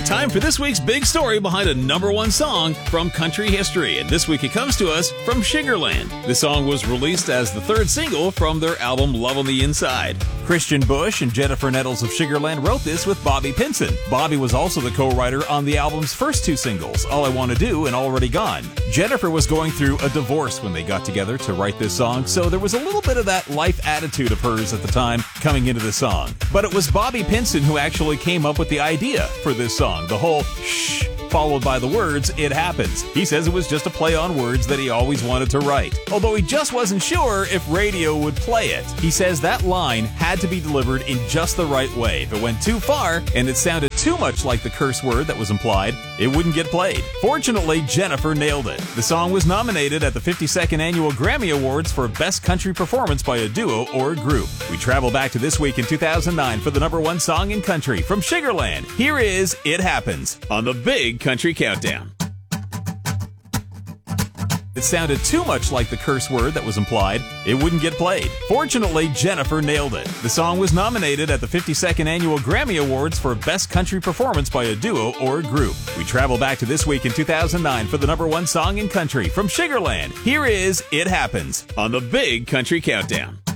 Time for this week's big story behind a #1 song from country history. And this week it comes to us from Sugarland. The song was released as the third single from their album Love on the Inside. Christian Bush and Jennifer Nettles of Sugarland wrote this with Bobby Pinson. Bobby was also the co-writer on the album's first two singles, All I Want to Do and Already Gone. Jennifer was going through a divorce when they got together to write this song, so there was a little bit of that life attitude of hers at the time coming into the song. But it was Bobby Pinson who actually came up with the idea for this song, the whole shh followed by the words, "It happens." He says it was just a play on words that he always wanted to write, although he just wasn't sure if radio would play it. He says that line had to be delivered in just the right way. If it went too far and it sounded too much like the curse word that was implied, it wouldn't get played. Fortunately, Jennifer nailed it. The song was nominated at the 52nd Annual Grammy Awards for Best Country Performance by a Duo or a Group. We travel back to this week in 2009 for the #1 song in country from Sugarland. Here is It Happens on the Big Country Countdown. It sounded too much like the curse word that was implied, it wouldn't get played. Fortunately, Jennifer nailed it. The song was nominated at the 52nd Annual Grammy Awards for Best Country Performance by a Duo or a Group. We travel back to this week in 2009 for the #1 song in country from Sugarland. Here is It Happens on the Big Country Countdown.